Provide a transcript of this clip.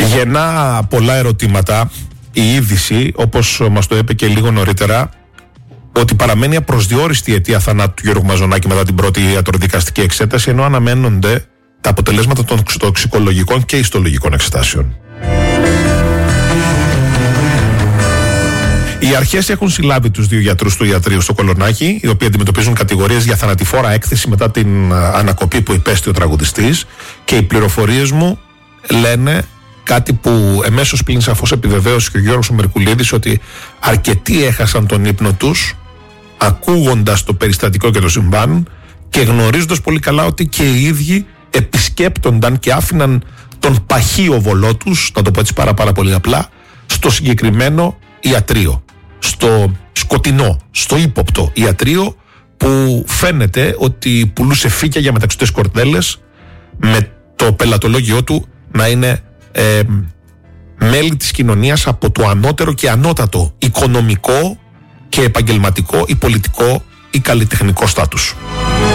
Γεννά πολλά ερωτήματα η είδηση, όπως μας το είπε και λίγο νωρίτερα, ότι παραμένει απροσδιόριστη η αιτία θανάτου του Γιώργου Μαζονάκη μετά την πρώτη ιατροδικαστική εξέταση, ενώ αναμένονται τα αποτελέσματα των τοξικολογικών και ιστολογικών εξετάσεων. Οι αρχές έχουν συλλάβει τους 2 γιατρούς του ιατρείου στο Κολονάκι, οι οποίοι αντιμετωπίζουν κατηγορίες για θανατηφόρα έκθεση μετά την ανακοπή που υπέστη ο τραγουδιστής, και οι πληροφορίες μου λένε κάτι που εμέσως πλην σαφώς επιβεβαίωσε και ο Γιώργος Μερκουλίδης, ότι αρκετοί έχασαν τον ύπνο τους ακούγοντας το περιστατικό και το συμβάν και γνωρίζοντας πολύ καλά ότι και οι ίδιοι επισκέπτονταν και άφηναν τον παχύ οβολό τους, να το πω έτσι πάρα πολύ απλά, στο συγκεκριμένο ιατρείο, στο σκοτεινό, στο ύποπτο ιατρείο που φαίνεται ότι πουλούσε φύκια για μεταξωτές κορδέλες, με το πελατολόγιο του να είναι μέλη της κοινωνίας από το ανώτερο και ανώτατο οικονομικό και επαγγελματικό ή πολιτικό ή καλλιτεχνικό στάτους.